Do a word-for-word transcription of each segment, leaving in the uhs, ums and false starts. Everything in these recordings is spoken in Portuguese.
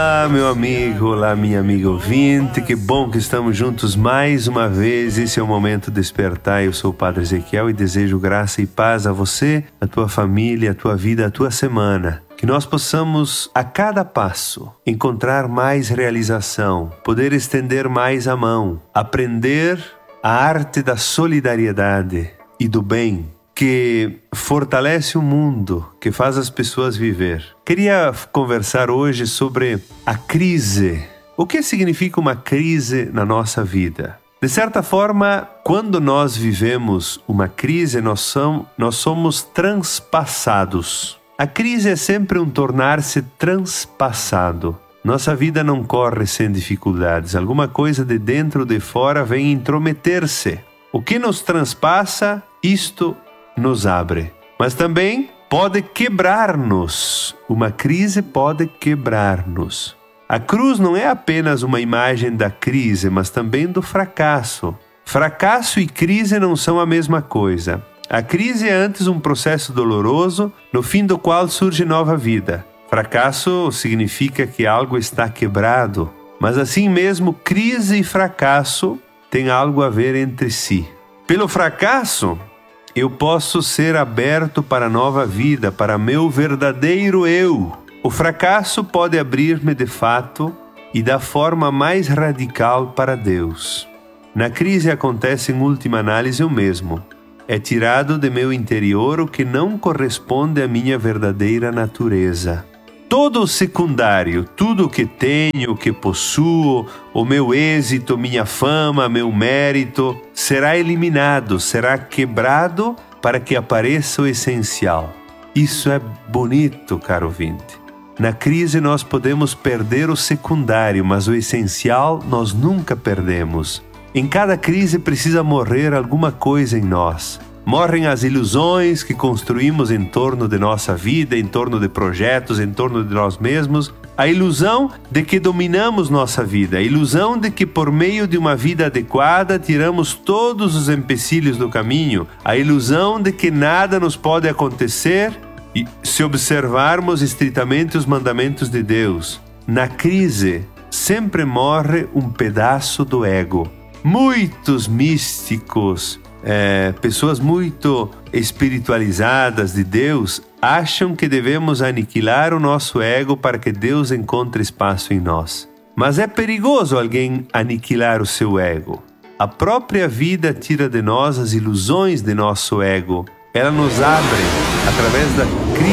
Olá, meu amigo, olá, minha amiga ouvinte, que bom que estamos juntos mais uma vez. Esse é o Momento Despertar. Eu sou o Padre Ezequiel e desejo graça e paz a você, a tua família, a tua vida, a tua semana. Que nós possamos, a cada passo, encontrar mais realização, poder estender mais a mão, aprender a arte da solidariedade e do bem, que fortalece o mundo, que faz as pessoas viver. Queria conversar hoje sobre a crise. O que significa uma crise na nossa vida? De certa forma, quando nós vivemos uma crise, nós somos, nós somos transpassados. A crise é sempre um tornar-se transpassado. Nossa vida não corre sem dificuldades. Alguma coisa de dentro ou de fora vem intrometer-se. O que nos transpassa, isto nos abre. Mas também pode quebrar-nos. Uma crise pode quebrar-nos. A cruz não é apenas uma imagem da crise, mas também do fracasso. Fracasso e crise não são a mesma coisa. A crise é antes um processo doloroso, no fim do qual surge nova vida. Fracasso significa que algo está quebrado, mas assim mesmo crise e fracasso têm algo a ver entre si. Pelo fracasso, eu posso ser aberto para nova vida, para meu verdadeiro eu. O fracasso pode abrir-me de fato e da forma mais radical para Deus. Na crise acontece em última análise o mesmo. É tirado de meu interior o que não corresponde à minha verdadeira natureza. Todo o secundário, tudo o que tenho, o que possuo, o meu êxito, minha fama, meu mérito, será eliminado, será quebrado para que apareça o essencial. Isso é bonito, caro ouvinte. Na crise nós podemos perder o secundário, mas o essencial nós nunca perdemos. Em cada crise precisa morrer alguma coisa em nós. Morrem as ilusões que construímos em torno de nossa vida, em torno de projetos, em torno de nós mesmos. A ilusão de que dominamos nossa vida, a ilusão de que por meio de uma vida adequada tiramos todos os empecilhos do caminho, a ilusão de que nada nos pode acontecer e se observarmos estritamente os mandamentos de Deus. Na crise, sempre morre um pedaço do ego. Muitos místicos, É, pessoas muito espiritualizadas de Deus acham que devemos aniquilar o nosso ego para que Deus encontre espaço em nós. Mas é perigoso alguém aniquilar o seu ego. A própria vida tira de nós as ilusões de nosso ego. Ela nos abre através da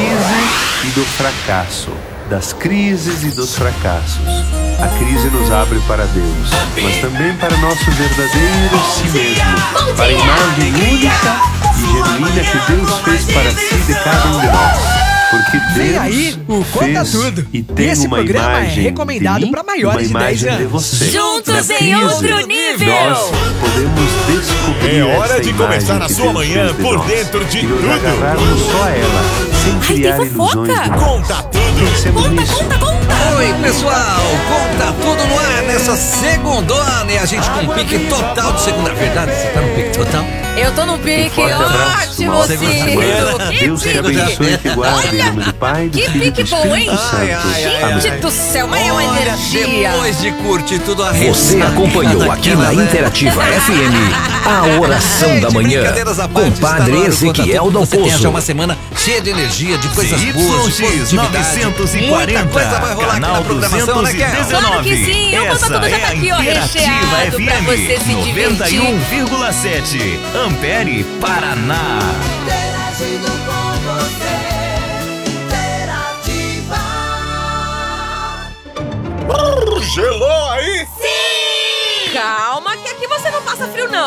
crise e do fracasso. Das crises e dos fracassos. A crise nos abre para Deus, mas também para nosso verdadeiro si mesmo, para a imagem única e genuína que Deus fez para si de cada um de nós. Porque Deus aí, o fez tudo. e tem Esse uma programa imagem é recomendado de mim, para maiores uma de dez imagem de anos. você. Juntos Na em crise, outro nível. nós podemos descobrir É hora essa de imagem começar a que sua Deus manhã fez de por nós. dentro de e nos tudo. agarrarmos só a ela, sem Ai, criar tem ilusões fofoca. de nós. Conta tudo. Pensemos Conta, nisso. conta, conta. Oi, pessoal! Conta tudo no ar nessa segundona e a gente com um pique total de segunda. Verdade? Você tá no pique total? Eu tô no pique. Forte abraço, Ótimo, uma Ciro. segunda-feira. Que Deus te pique. abençoe e te guarde em nome do Pai, do Que Filho e do pique bom, hein? Espírito Santo. Ai, ai, ai, Gente ai. do céu, mas é uma Olha, energia. depois de curtir tudo a Você acompanhou aqui na Interativa F M a oração da manhã com Padre Ezequiel Dal Você tem já Poço. uma semana cheia de energia, de coisas Y boas, de X positividade. novecentos e quarenta, Muita coisa vai rolar aqui canal na programação, né, Kel? Claro que sim, o Conta Essa Tudo já é tá a aqui, ó, Interativa recheado F pra M você se noventa e um divertir. vírgula sete, Ampere, Paraná. Interagindo com você, Interativa. Gelou aí? Calma, que aqui você não passa frio, não.